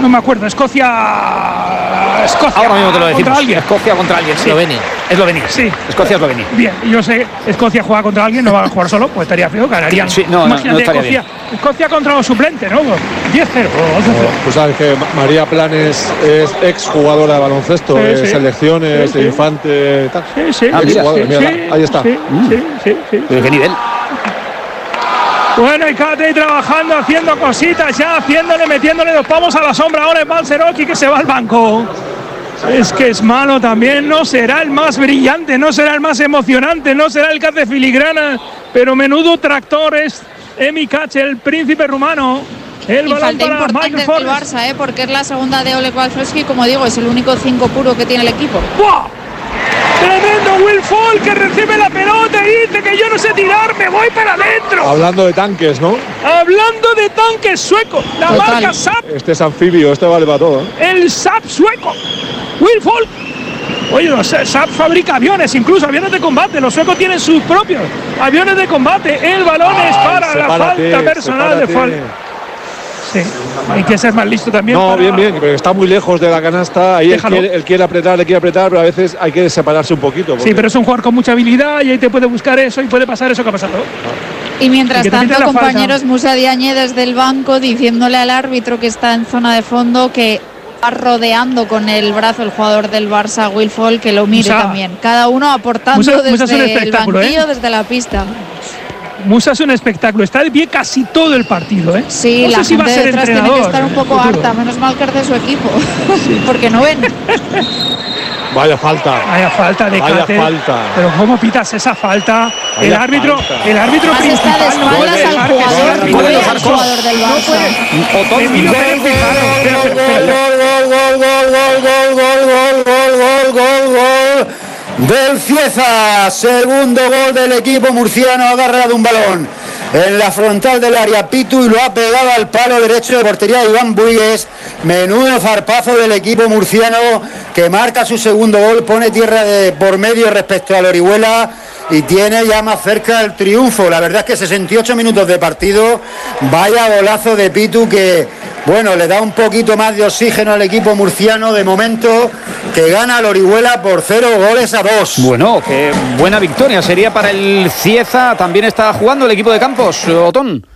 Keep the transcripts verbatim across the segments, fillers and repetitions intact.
no me acuerdo, Escocia, Escocia ahora mismo te lo decimos, contra alguien. Escocia contra alguien, sí. Eslovenia. Eslovenia, sí. Escocia, Eslovenia. Bien, yo sé, Escocia juega contra alguien, no va a jugar solo, pues estaría feo, ganarían. Sí, no, imagínate, no, no estaría Escocia, bien. Escocia contra los suplentes, ¿no? diez cero. Pues sabes que María Planes es ex jugadora de baloncesto, Sí, de sí. selecciones, Sí, de sí. infante, tal. Sí, sí, Ah, sí, mira, sí, mira, sí, ahí está. Sí, Mm. sí, sí, sí. ¿De qué nivel? Bueno, y Kate trabajando, haciendo cositas ya, haciéndole, metiéndole dos pavos a la sombra. Ahora es Balcerowski que se va al banco. Es que es malo también, no será el más brillante, no será el más emocionante, no será el que hace filigrana, pero menudo tractor es Emi Kac, el príncipe rumano. El Y balón falta para importante Michael del Forrest. Barça, ¿eh? Porque es la segunda de Oleg Balcerowski, como digo, es el único cinco puro que tiene el equipo. ¡Buah! Tremendo Will Fall que recibe la pelota y dice que yo no sé tirar, me voy para adentro. Hablando de tanques, ¿no? Hablando de tanques suecos, la Total. marca S A P, Este es anfibio, este vale para todo, ¿eh? el S A P sueco. Will Fall. Oye, los S A P fabrica aviones, incluso aviones de combate. Los suecos tienen sus propios aviones de combate. El balón es para Ay, la sepárate, falta personal sepárate. de Fall. Sí, hay que ser más listo también. No, para- bien, bien, pero está muy lejos de la canasta. Ahí él Déjalo. quiere, él quiere apretar, le quiere apretar, pero a veces hay que separarse un poquito. Sí, porque- pero es un jugador con mucha habilidad y ahí te puede buscar eso y puede pasar eso que ha pasado. Y mientras Y que te tanto, pita la compañeros, Musa Diagne desde el banco diciéndole al árbitro que está en zona de fondo que va rodeando con el brazo el jugador del Barça, Will Fall, que lo mire Musa. también. Cada uno aportando Musa- Musa es un desde el espectáculo, banquillo, ¿eh? desde la pista. Musa es un espectáculo, está de pie casi todo el partido, ¿eh? Sí, no la sé si va a gente ser detrás tiene que entrenador. estar un poco futuro. harta, menos mal que es de su equipo, porque no ven. Vaya falta. Vaya falta de Vaya Kate. falta. Pero cómo pitas esa falta. El Vaya árbitro, falta. el árbitro Además está de principal no puede espaldas al dejar que sea jugador, el no árbitro. ve al jugador del No Barça. puede. Otón, Emilio Pérez Pizarro. Espera, espera, espera. Del Cieza, segundo gol del equipo murciano, ha agarrado un balón en la frontal del área Pitu y lo ha pegado al palo derecho de portería de Iván Buigues. Menudo zarpazo del equipo murciano que marca su segundo gol, pone tierra de por medio respecto al Orihuela y tiene ya más cerca el triunfo. La verdad es que sesenta y ocho minutos de partido, vaya golazo de Pitu que, bueno, le da un poquito más de oxígeno al equipo murciano de momento, que gana al Orihuela por cero goles a dos. Bueno, qué buena victoria sería para el Cieza. También está jugando el equipo de Campos, Otón.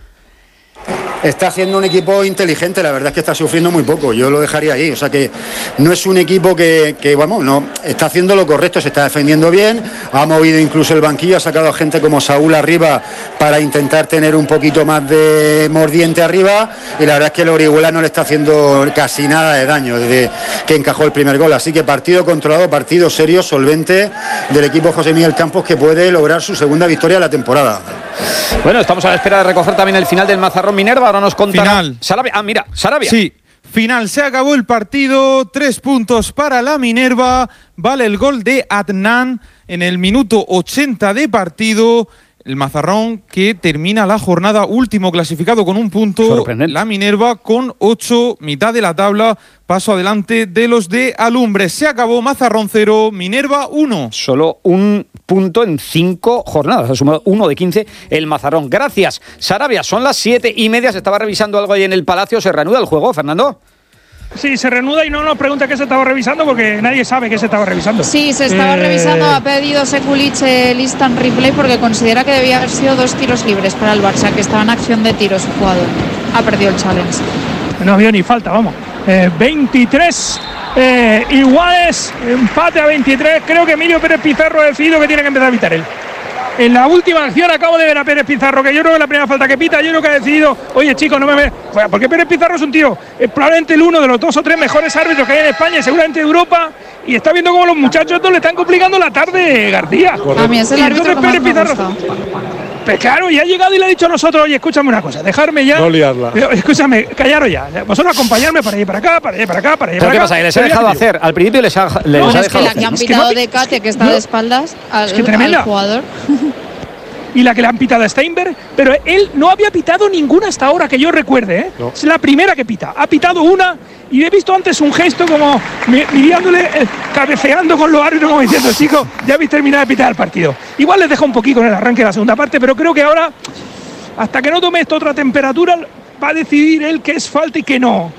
Está siendo un equipo inteligente, la verdad es que está sufriendo muy poco, yo lo dejaría ahí, o sea que no es un equipo que, que vamos, no, está haciendo lo correcto, se está defendiendo bien, ha movido incluso el banquillo, ha sacado a gente como Saúl arriba para intentar tener un poquito más de mordiente arriba y la verdad es que el Orihuela no le está haciendo casi nada de daño desde que encajó el primer gol, así que partido controlado, partido serio, solvente del equipo José Miguel Campos que puede lograr su segunda victoria de la temporada. Bueno, estamos a la espera de recoger también el final del Mazarrón Minerva. Ahora nos contará Final. Sarabia. Ah, mira, Sarabia. Sí, final. Se acabó el partido. Tres puntos para la Minerva. Vale el gol de Adnan en el minuto ochenta de partido. El Mazarrón que termina la jornada último clasificado con un punto. Sorprendente. La Minerva con ocho, mitad de la tabla. Paso adelante de los de Alumbres. Se acabó. Mazarrón cero, Minerva uno. Solo un punto en cinco jornadas. Ha sumado uno de quince el Mazarrón. Gracias, Sarabia. Son las siete y media. Se estaba revisando algo ahí en el Palacio. ¿Se reanuda el juego, Fernando? Sí, se reanuda y no nos pregunta qué se estaba revisando porque nadie sabe qué se estaba revisando. Sí, se estaba Eh, revisando, ha pedido Sekulic el instant replay porque considera que debía haber sido dos tiros libres para el Barça, que estaba en acción de tiro su jugador. Ha perdido el challenge. No había ni falta, vamos. Eh, veintitrés eh, iguales, empate a veintitrés. Creo que Emilio Pérez Pizarro ha decidido que tiene que empezar a pitar él. En la última acción acabo de ver a Pérez Pizarro, que yo creo que la primera falta que pita, yo creo que ha decidido, oye chicos, no me ve, bueno, porque Pérez Pizarro es un tío, es probablemente el uno de los dos o tres mejores árbitros que hay en España y seguramente de Europa, y está viendo cómo los muchachos estos le están complicando la tarde, García. A mí es el Y árbitro que entonces más Pérez me Pizarro, gusta. pues claro, y ha llegado y le ha dicho a nosotros, oye, escúchame una cosa, dejarme ya. No liarla. Eh, Escúchame, callaros ya. Vosotros acompañarme para ir para acá, para ir para acá, para ir ¿Pero para qué acá. pasa? ¿Que les ha Pero ya dejado te digo, hacer? Al principio les ha, les No, ha es que dejado la hacer, que han ¿no? Es que pitado no- de Kate, que está no- de espaldas al, es que tremenda. al jugador. Y la que le han pitado a Steinberg, pero él no había pitado ninguna hasta ahora que yo recuerde, ¿eh? No. Es la primera que pita. Ha pitado una y he visto antes un gesto como mi- mirándole, eh, cabeceando con los árbitros como diciendo, chicos, ya habéis terminado de pitar el partido. Igual les deja un poquito en el arranque de la segunda parte, pero creo que ahora, hasta que no tome esto otra temperatura, va a decidir él qué es falta y qué no.